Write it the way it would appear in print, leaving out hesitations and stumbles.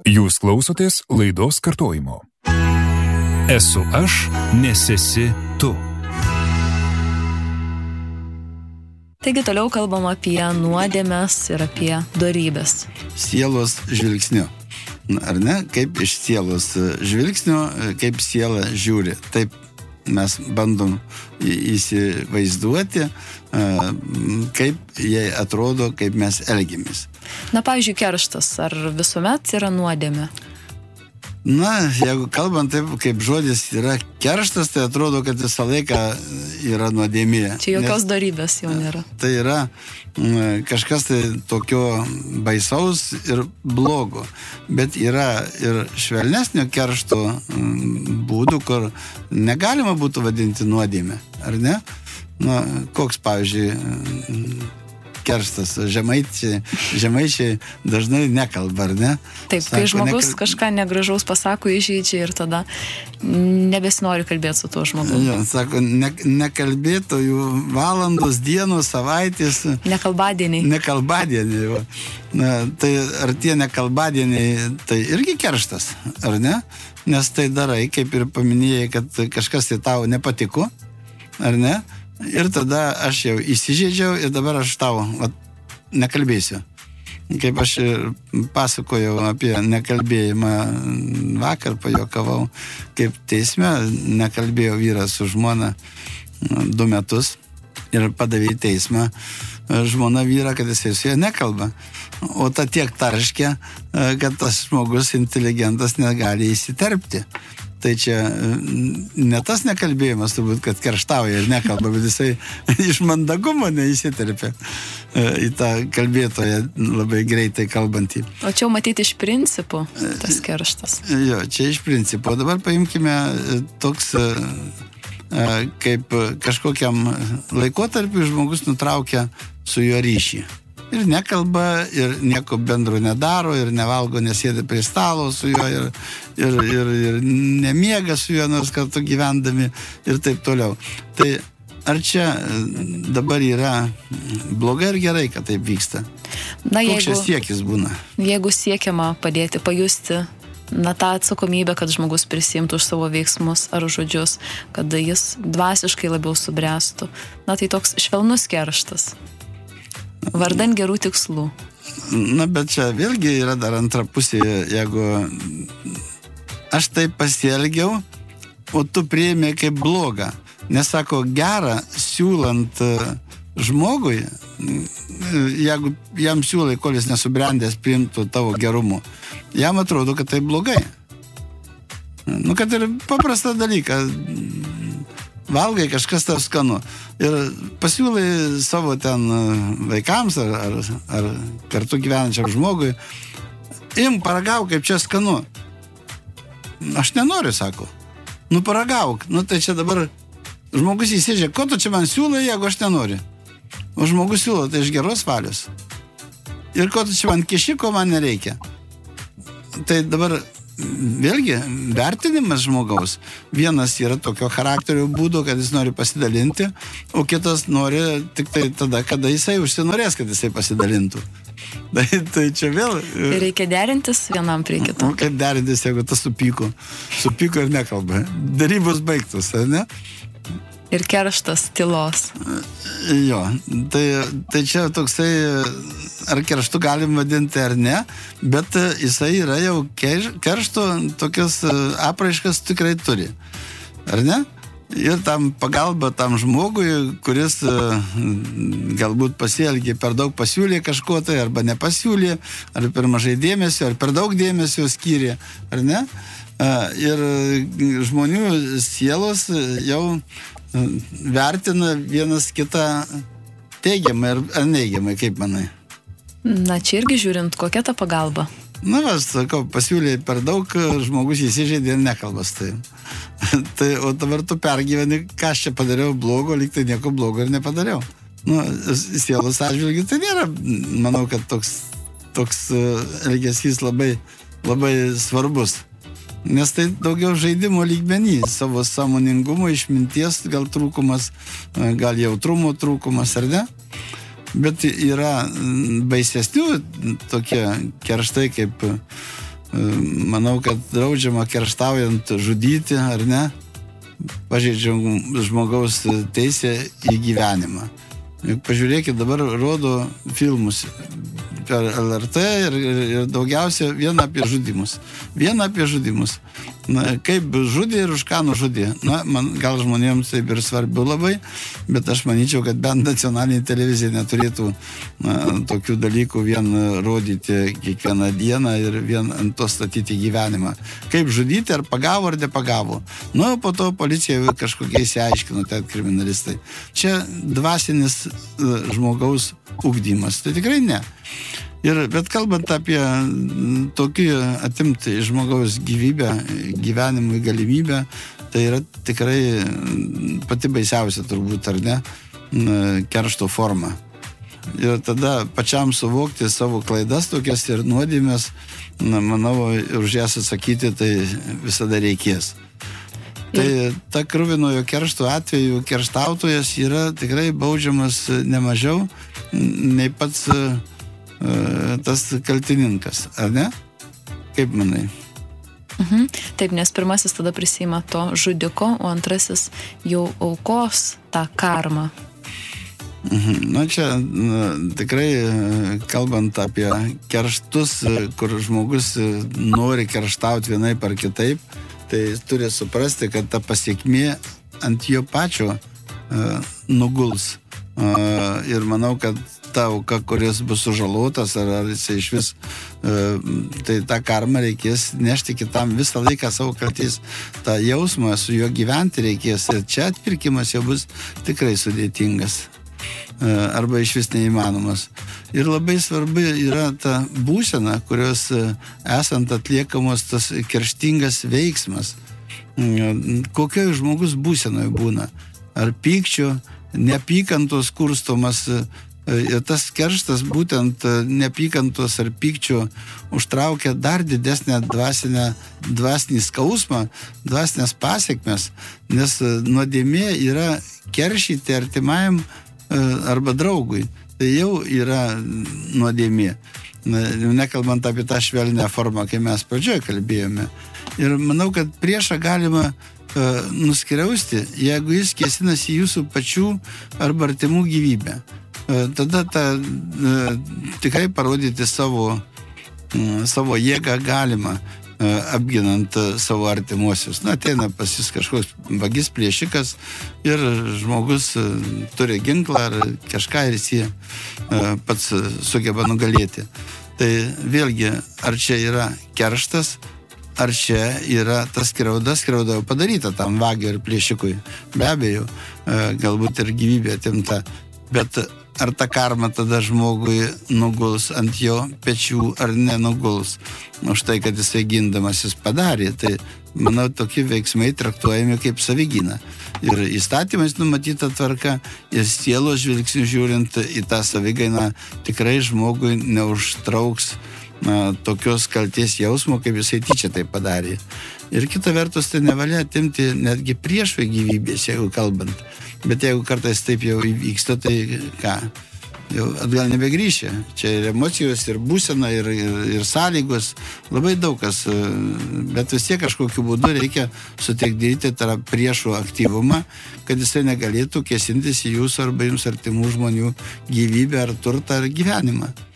Jūs klausotės laidos kartojimo. Esu aš, nes esi tu. Taigi toliau kalbam apie nuodėmes ir apie dorybes. Sielos žvilgsniu. Ar ne? Kaip iš sielos žvilgsnio, kaip siela žiūri. Taip mes bandom įsivaizduoti, kaip jai atrodo, kaip mes elgiamės. Na, pavyzdžiui, kerštas. Ar visuomet yra nuodėmė? Na, jeigu kalbant taip, kaip žodis yra kerštas, tai atrodo, kad visą laiką yra nuodėmė. Čia jokios dorybės jau nėra. Tai yra kažkas tai tokio baisaus ir blogo. Bet yra ir švelnesnio keršto būdų, kur negalima būtų vadinti nuodėmę, ar ne? Na, koks, pavyzdžiui, kerštas. Žemaičiai dažnai nekalba, ar ne? Taip, kai žmogus kažką negražaus pasako, įžeidžia ir tada nebesinori kalbėti su tuo žmogu. Jo, sako, nekalbėtojų valandos, dienos, savaitės. Nekalbadieniai. Nekalbadieniai. Tai ar tie nekalbadieniai, tai irgi kerštas, ar ne? Nes tai darai, kaip ir paminėjai, kad kažkas tai tau nepatiko, ar ne? Ir tada aš jau įsižeidžiau ir dabar aš tau nekalbėsiu. Kaip aš pasakojau apie nekalbėjimą vakar, pajokavau, kaip teisme nekalbėjo vyras su žmona 2 metus ir padavė į teismą žmona vyrą, kad jisai su ja nekalba. O ta tiek tarškė, kad tas žmogus inteligentas negali įsiterpti. Tai čia ne tas nekalbėjimas, turbūt, kad kerštauja ir nekalba, bet jisai iš mandagumo neįsiterpia į tą kalbėtoją labai greitai kalbantį. O čia matyti iš principų tas kerštas. Jo, čia iš principų. Dabar paimkime toks, kaip kažkokiam laikotarpiu žmogus nutraukia su juo ryšį. Ir nekalba, ir nieko bendro nedaro, ir nevalgo, nesėdi prie stalo su juo, ir nemiega su juo, nors kartu gyvendami, ir taip toliau. Tai ar čia dabar yra blogai ir gerai, kad taip vyksta? Na, koks čia siekis būna? Jeigu siekiama padėti pajusti tą atsakomybę, kad žmogus prisimtų už savo veiksmus ar žodžius, kad jis dvasiškai labiau subręstų. Na, tai toks švelnus kerštas. Vardan gerų tikslų. Na, bet čia vėlgi yra dar antra pusė, jeigu aš taip pasielgiau, o tu priėmė kaip blogą. Nesako gerą, siūlant žmogui, jeigu jam siūlai, kol jis nesubrendęs priimtų tavo gerumu, jam atrodo, kad tai blogai. Nu, kad ir paprastą dalyką, valgai kažkas tau skanu ir pasiūlai savo ten vaikams ar kartu gyvenančiam žmogui, paragauk, kaip čia skanu. Aš nenoriu, sako. Nu, paragauk. Nu, tai čia dabar žmogus įsėdžia, ko tu čia man siūlai, jeigu aš nenoriu? O žmogus siūlo, tai iš geros valios. Ir ko tu čia man kiši, ko man nereikia? Tai dabar vėlgi, vertinimas žmogaus. Vienas yra tokio charakterio būdo, kad jis nori pasidalinti, o kitas nori tik tai tada, kada jisai užsinorės, kad jisai pasidalintų. Tai čia vėl... Tai reikia derintis vienam prie kito. Kaip derintis, jeigu tas supyko. Supyko ir nekalba. Darybos baigtus, ar ne? Ir kerštas tylos. Jo, tai čia toksai, ar kerštu galim vadinti ar ne, bet jisai yra jau keršto tokias apraiškas tikrai turi. Ar ne? Ir tam pagalba tam žmogui, kuris galbūt pasielgė per daug, pasiūlė kažko tai, arba nepasiūlė, ar per mažai dėmesio, ar per daug dėmesio skyrė, ar ne? Ir žmonių sielos jau vertina vienas kitą teigiamai ar neigiamai, kaip manai? Na, čia irgi žiūrint, kokia ta pagalba? Na, aš sakau, pasiūlė per daug, žmogus įsižeidė ir nekalbas. Tai, o dabar tu pergyveni, ką aš čia padariau blogo, lyg tai nieko blogo ir nepadariau. Nu, sielos atžvilgiu tai nėra, manau, kad toks elgesys labai, labai svarbus. Nes tai daugiau žaidimo lygmenį, savo sąmoningumo, išminties gal trūkumas, gal jautrumo trūkumas, ar ne? Bet yra baisesnių tokie kerštai, kaip manau, kad draudžiama kerštaujant žudyti, ar ne, pažeidžiam žmogaus teisę į gyvenimą. Pažiūrėkit, dabar rodo filmus per LRT ir daugiausia vien apie žudimus. Na, kaip žudė ir už ką nužudė. Na, gal žmonėms taip ir svarbiau labai, bet aš manyčiau, kad bent nacionalinė televizija neturėtų tokių dalykų vien rodyti kiekvieną dieną ir vien ant to statyti gyvenimą. Kaip žudyti, ar pagavo, ar nepagavo. Nu, po to policija kažkokiai įsiaiškino, ten kriminalistai. Čia dvasinis žmogaus ugdymas. Tai tikrai ne. Bet kalbant apie tokį atimti žmogaus gyvybę, gyvenimui galimybę, tai yra tikrai pati baisiausia turbūt, ar ne, keršto forma. Ir tada pačiam suvokti savo klaidas tokias ir nuodėmes, manau, už jas atsakyti tai visada reikės. Tai ta kruvinojo keršto atveju kerštautojas yra tikrai baudžiamas nemažiau nei pats tas kaltininkas, ar ne? Kaip manai? Taip, nes pirmasis tada prisima to žudiko, o antrasis jau aukos tą karmą. Na čia tikrai kalbant apie kerštus, kur žmogus nori kerštauti vienaip ar kitaip, tai turi suprasti, kad ta pasiekmė ant jo pačio nuguls. Ir manau, kad ta auka, kuris bus sužalotas, ar jis iš vis, tai tą karmą reikės nešti kitam visą laiką savo kaltės. Ta jausmą su juo gyventi reikės ir čia atpirkimas jau bus tikrai sudėtingas. Arba iš vis neįmanomas. Ir labai svarbi yra ta būsena, kurios esant atliekamos tas kerštingas veiksmas. Kokioj žmogus būsenoje būna? Ar pykčio, neapykantos kurstomas. Ir tas kerštas būtent neapykantos ar pykčio užtraukia dar didesnę dvasinį skausmą, dvasinės pasiekmes, nes nuodėmė yra keršyti artimajam arba draugui. Tai jau yra nuodėmė. Nekalbant apie tą švelnę formą, kai mes pradžioje kalbėjome. Ir manau, kad priešą galima nuskriausti, jeigu jis kėsinasi jūsų pačių arba artimų gyvybę. Tada tikrai parodyti savo jėgą galima, apginant savo artimuosius. Na, ateina pas jis kažkoks vagis plėšikas ir žmogus turi ginklą ar kažką ir jis pats sugeba nugalėti. Tai vėlgi, ar čia yra kerštas, ar čia yra tas skriauda jau padaryta tam vagiui ir plėšikui. Be abejo, galbūt ir gyvybė atimta, bet ar ta karma tada žmogui nuguls ant jo pečių ar nenuguls už tai, kad jisai gindamasis padarė. Tai, manau, tokie veiksmai traktuojami kaip savigyna. Ir įstatymais numatyta tvarka ir sielos žvilgsnių žiūrint į tą savigainą tikrai žmogui neužtrauks tokios kalties jausmo, kaip jisai tyčia tai padarė. Ir kita vertus, tai nevalia atimti netgi priešui gyvybės, jeigu kalbant. Bet jeigu kartais taip jau įvyksta, tai ką? Jau atgal nebegrįšia. Čia ir emocijos, ir būsena, ir sąlygos, labai daug kas. Bet vis tiek kažkokiu būdu reikia suteikdyti tą priešų aktyvumą, kad jisai negalėtų kėsintis į jūsų arba jums artimų žmonių gyvybę, ar turtą, ar gyvenimą.